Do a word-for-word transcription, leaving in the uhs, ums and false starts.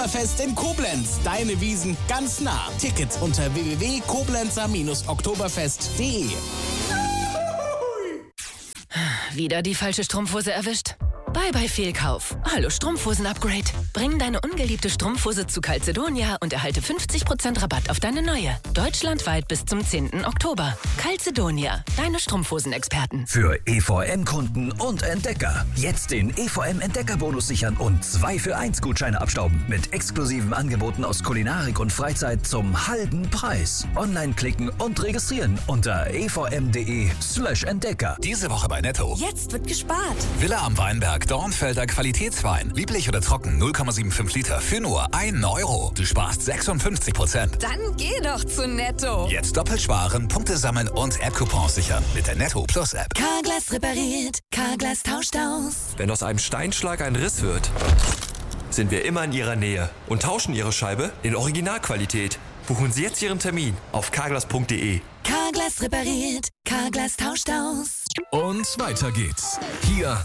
Fest in Koblenz. Deine Wiesn ganz nah. Tickets unter w w w punkt koblenzer oktoberfest punkt de. Wieder die falsche Strumpfhose erwischt? Bye bye Fehlkauf. Hallo Strumpfhosen-Upgrade. Bring deine ungeliebte Strumpfhose zu Calzedonia und erhalte fünfzig Prozent Rabatt auf deine neue. Deutschlandweit bis zum zehnten Oktober. Calzedonia, deine Strumpfhosen-Experten. Für E V M-Kunden und Entdecker. Jetzt den E V M-Entdecker-Bonus sichern und zwei für eins Gutscheine abstauben. Mit exklusiven Angeboten aus Kulinarik und Freizeit zum halben Preis. Online klicken und registrieren unter evm.de slash Entdecker. Diese Woche bei Netto. Jetzt wird gespart. Villa am Weinberg, Dornfelder Qualitätswein. Lieblich oder trocken, null Komma fünfundsiebzig Liter für nur ein Euro. Du sparst sechsundfünfzig Prozent. Dann geh doch zu Netto. Jetzt doppelt sparen, Punkte sammeln und App-Coupons sichern mit der Netto Plus App. Carglass repariert, Carglass tauscht aus. Wenn aus einem Steinschlag ein Riss wird, sind wir immer in Ihrer Nähe und tauschen Ihre Scheibe in Originalqualität. Buchen Sie jetzt Ihren Termin auf carglass punkt de. Carglass repariert, Carglass tauscht aus. Und weiter geht's. Hier